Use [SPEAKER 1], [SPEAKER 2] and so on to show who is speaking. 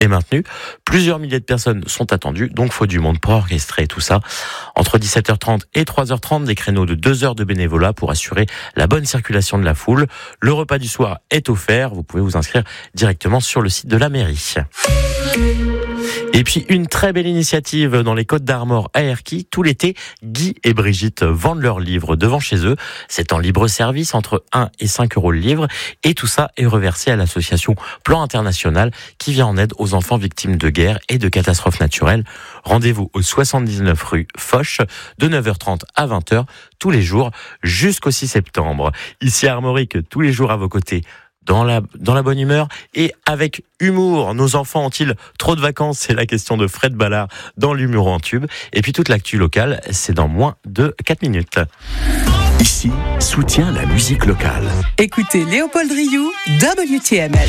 [SPEAKER 1] est maintenu. Plusieurs milliers de personnes sont attendues, donc faut du monde pour orchestrer tout ça. Entre 17h30 et 3h30, des créneaux de 2 heures de bénévolat pour assurer la bonne circulation de la foule. Le repas du soir est offert. Vous pouvez vous inscrire directement sur le site de la mairie. Et puis une très belle initiative dans les Côtes d'Armor à Erquy. Tout l'été, Guy et Brigitte vendent leurs livres devant chez eux. C'est en libre service, entre 1 et 5 euros le livre. Et tout ça est reversé à l'association Plan International qui vient en aide aux enfants victimes de guerre et de catastrophes naturelles. Rendez-vous au 79 rue Foch de 9h30 à 20h tous les jours jusqu'au 6 septembre. Ici à Armorique, tous les jours à vos côtés. Dans la bonne humeur et avec humour. Nos enfants ont-ils trop de vacances? C'est la question de Fred Ballard dans l'Humour en tube. Et puis toute l'actu locale, c'est dans moins de 4 minutes.
[SPEAKER 2] Ici, soutient la musique locale.
[SPEAKER 3] Écoutez Léopold Rioux, WTMS.